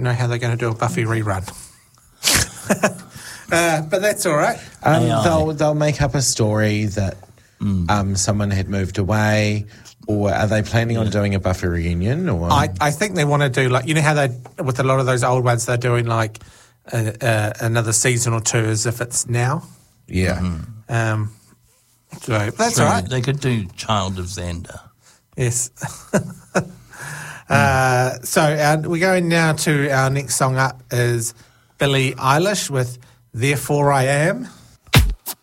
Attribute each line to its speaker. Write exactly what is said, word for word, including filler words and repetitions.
Speaker 1: know how they're going to do a Buffy rerun. uh, but that's all right.
Speaker 2: Um, they'll they'll make up a story that
Speaker 3: Mm.
Speaker 2: um, someone had moved away, or are they planning on doing a Buffy reunion? Or
Speaker 1: I, I think they want to do, like, you know how they, with a lot of those old ones, they're doing like uh, uh, another season or two as if it's now.
Speaker 2: yeah.
Speaker 1: Um, so that's
Speaker 3: So
Speaker 1: all right.
Speaker 3: They could do Child of Xander.
Speaker 1: Yes. uh, so our, we're going now to our next song up is Billie Eilish with Therefore I Am.